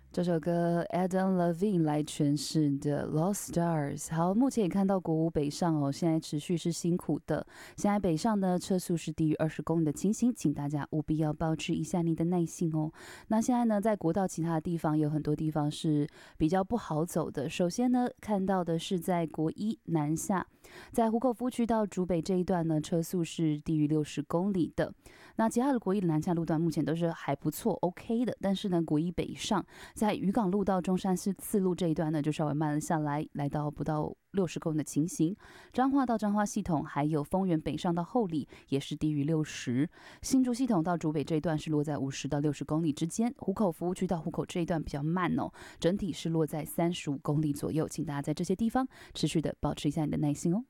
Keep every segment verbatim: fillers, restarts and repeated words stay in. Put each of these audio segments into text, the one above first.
这首歌 Adam Levine 来诠释的 Lost Stars。 好，目前也看到国五北上哦，现在持续是辛苦的。现在北上呢，车速是低于二十公里的情形，请大家务必要保持一下你的耐性哦。那现在呢，在国道其他的地方有很多地方是比较不好走的。首先呢，看到的是在国一南下，在湖口夫区到竹北这一段呢，车速是低于六十公里的。那其他的国一的南下路段目前都是还不错 OK 的，但是呢，国一北上在渔港路到中山市四路这一段呢，就稍微慢了下来，来到不到六十公里的情形。彰化到彰化系统，还有丰原北上到后里也是低于六十。新竹系统到竹北这一段是落在五十到六十公里之间。湖口服务区到湖口这一段比较慢哦，整体是落在三十五公里左右。请大家在这些地方持续的保持一下你的耐心哦。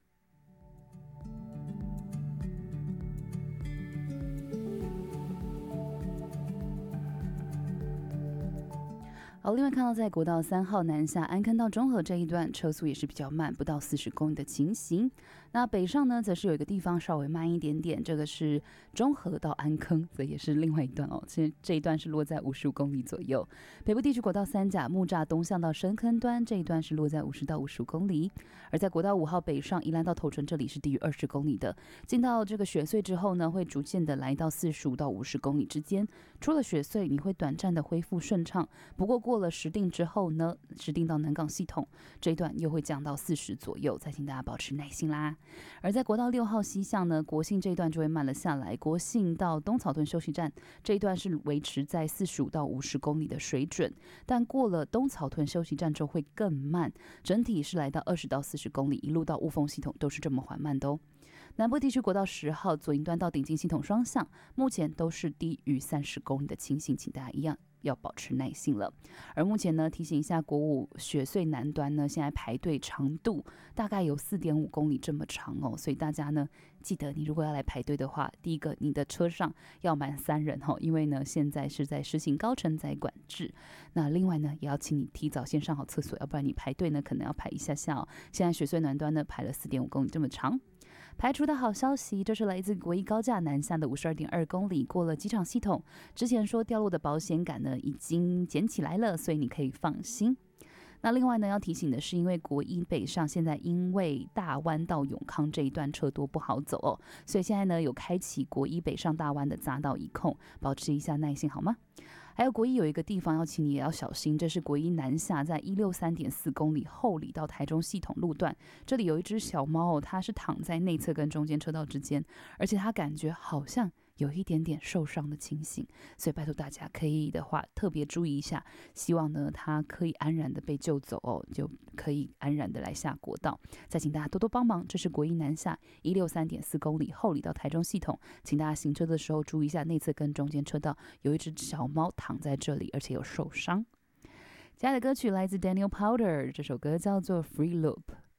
好，另外看到在国道三号南下安坑到中和这一段车速也是比较慢，不到四十公里的情形。那北上呢，则是有一个地方稍微慢一点点，这个是中和到安坑，所以也是另外一段哦。其实这一段是落在五十五公里左右。北部地区国道三甲木栅东向到深坑端这一段是落在五十到五十五公里，而在国道五号北上宜兰到头城这里是低于二十公里的。进到这个雪隧之后呢，会逐渐的来到四十五到五十公里之间。出了雪隧，你会短暂的恢复顺畅，不过过了石碇之后呢，石碇到南港系统这一段又会降到四十左右，再请大家保持耐心啦。而在国道六号西向呢，国信这一段就会慢了下来，国信到东草屯休息站这一段是维持在四十五到五十公里的水准，但过了东草屯休息站之后会更慢，整体是来到二十到四十公里，一路到雾峰系统都是这么缓慢的哦。南部地区国道十号左营端到顶金系统双向，目前都是低于三十公里的情形，请大家一样要保持耐心了。而目前呢，提醒一下国五雪隧南端呢，现在排队长度大概有 四点五公里这么长哦，所以大家呢记得，你如果要来排队的话，第一个你的车上要满三人哦，因为呢现在是在实行高承载管制。那另外呢，也要请你提早先上好厕所，要不然你排队呢可能要排一下下哦。现在雪隧南端呢排了 四点五公里这么长。排除的好消息，这是来自国一高架南下的 五十二点二公里，过了机场系统。之前说掉落的保险杆呢，已经捡起来了，所以你可以放心。那另外呢，要提醒的是，因为国一北上现在因为大湾到永康这一段车多不好走哦，所以现在呢有开启国一北上大湾的匝道一控，保持一下耐心好吗？还有国一有一个地方要请你也要小心，这是国一南下在一百六十三点四公里后里到台中系统路段，这里有一只小猫哦，它是躺在内侧跟中间车道之间，而且它感觉好像有一点点受伤的情形，所以拜托大家可以的话特别注意一下，希望呢它可以安然的被救走哦，就可以安然的来下国道。再请大家多多帮忙，这是国一南下一百六十三点四公里后里到台中系统，请大家行车的时候注意一下内侧跟中间车道有一只小猫躺在这里，而且有受伤。接下来的歌曲来自 Daniel Powder， 这首歌叫做 Free Loop。